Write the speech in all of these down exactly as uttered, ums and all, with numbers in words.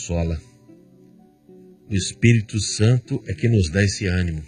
consola. O Espírito Santo é que nos dá esse ânimo.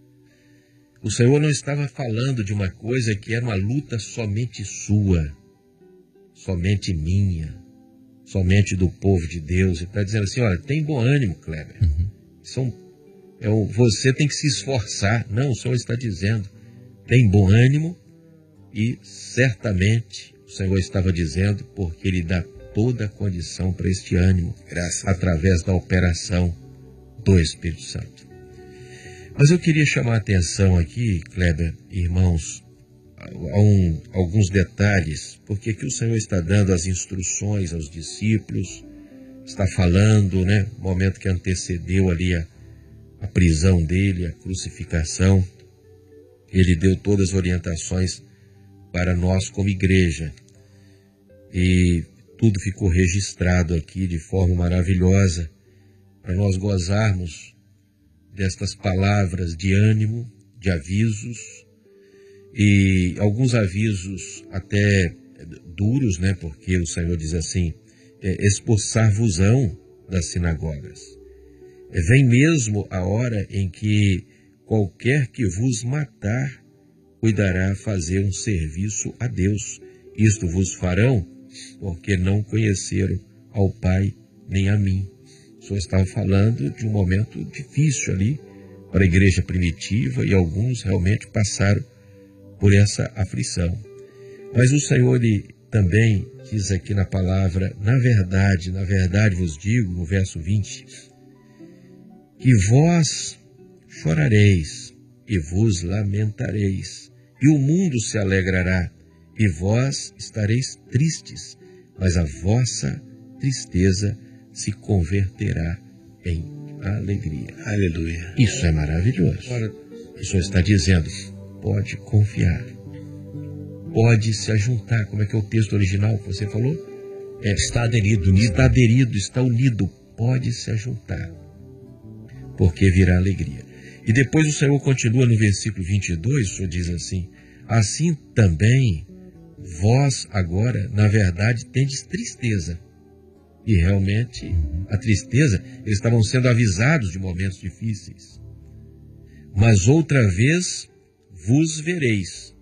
O Senhor não estava falando de uma coisa que era uma luta somente sua, somente minha, somente do povo de Deus. Ele está dizendo assim, olha, tem bom ânimo, Kleber. Uhum. São, é, você tem que se esforçar. Não, o Senhor está dizendo, tem bom ânimo e certamente o Senhor estava dizendo porque Ele dá toda a condição para este ânimo, graças através da operação do Espírito Santo. Mas eu queria chamar a atenção aqui, Kleber, irmãos, a um, alguns detalhes, porque aqui o Senhor está dando as instruções aos discípulos, está falando, né, no momento que antecedeu ali a, a prisão dele, a crucificação, ele deu todas as orientações para nós como igreja. E tudo ficou registrado aqui de forma maravilhosa, para nós gozarmos destas palavras de ânimo, de avisos, e alguns avisos até duros, né? Porque o Senhor diz assim, é, expulsar-vos-ão das sinagogas. É, vem mesmo a hora em que qualquer que vos matar, cuidará fazer um serviço a Deus. Isto vos farão, porque não conheceram ao Pai nem a mim. O Senhor estava falando de um momento difícil ali para a igreja primitiva e alguns realmente passaram por essa aflição. Mas o Senhor ele também diz aqui na palavra, na verdade, na verdade vos digo, no verso vinte, que vós chorareis e vos lamentareis, e o mundo se alegrará, e vós estareis tristes, mas a vossa tristeza se converterá em alegria. Aleluia. Isso é maravilhoso. Agora, o Senhor está dizendo, pode confiar, pode se ajuntar. Como é que é o texto original que você falou? É, está aderido, unido. Está aderido, está unido, pode se ajuntar, porque virá alegria. E depois o Senhor continua no versículo vinte e dois, o Senhor diz assim, assim também vós agora, na verdade, tendes tristeza. E realmente, a tristeza, eles estavam sendo avisados de momentos difíceis. Mas outra vez vos vereis,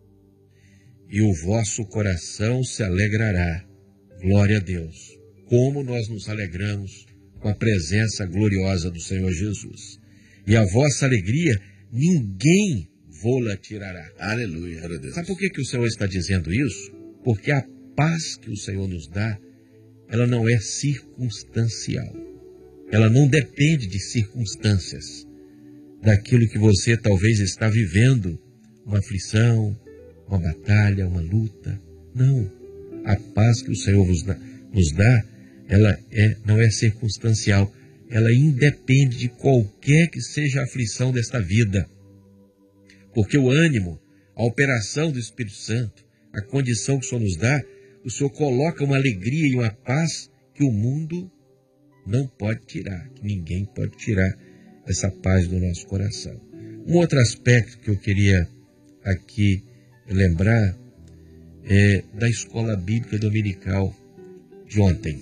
e o vosso coração se alegrará. Glória a Deus. Como nós nos alegramos com a presença gloriosa do Senhor Jesus. E a vossa alegria, ninguém vô-la tirará. Aleluia. Sabe por que, que o Senhor está dizendo isso? Porque a paz que o Senhor nos dá, ela não é circunstancial. Ela não depende de circunstâncias. Daquilo que você talvez está vivendo, uma aflição, uma batalha, uma luta. Não. A paz que o Senhor nos dá, nos dá ela é, não é circunstancial. Ela independe de qualquer que seja a aflição desta vida. Porque o ânimo, a operação do Espírito Santo, a condição que o Senhor nos dá, o Senhor coloca uma alegria e uma paz que o mundo não pode tirar, que ninguém pode tirar essa paz do nosso coração. Um outro aspecto que eu queria aqui lembrar é da escola bíblica dominical de ontem.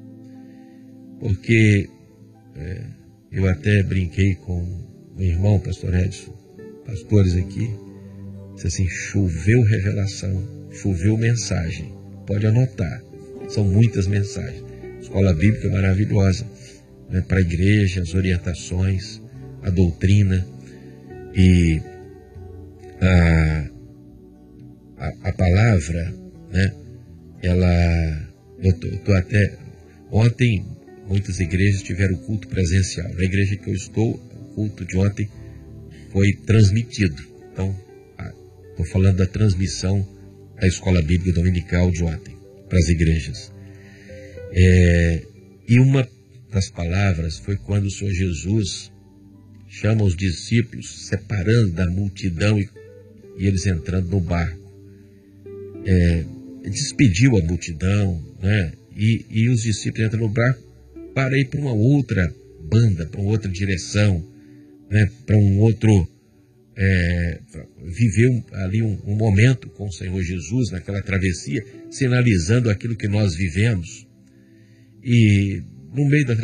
Porque é, eu até brinquei com o irmão, pastor Edson, pastores aqui, disse assim, choveu revelação, choveu mensagem. Pode anotar, são muitas mensagens. Escola bíblica maravilhosa, né, para a igreja, as orientações, a doutrina e a, a, a palavra, né, ela, eu estou até, ontem muitas igrejas tiveram culto presencial. Na igreja que eu estou, o culto de ontem foi transmitido. Então, estou falando da transmissão da escola bíblica dominical de ontem, para as igrejas. É, e uma das palavras foi quando o Senhor Jesus chama os discípulos, separando da multidão e, e eles entrando no barco. É, despediu a multidão, né? e, e os discípulos entram no barco para ir para uma outra banda, para uma outra direção, né? Para um outro... É, viver um, ali um, um momento com o Senhor Jesus naquela travessia, sinalizando aquilo que nós vivemos. E no meio da